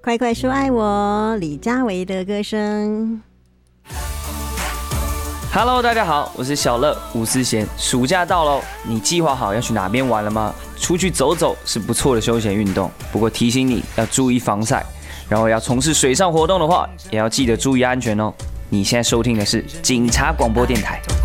快快说爱我，李佳薇的歌声。 Hello， 大家好，我是小乐吴思贤。暑假到喽，你计划好要去哪边玩了吗？出去走走是不错的休闲运动，不过提醒你要注意防晒，然后要从事水上活动的话，也要记得注意安全哦。你现在收听的是警察广播电台。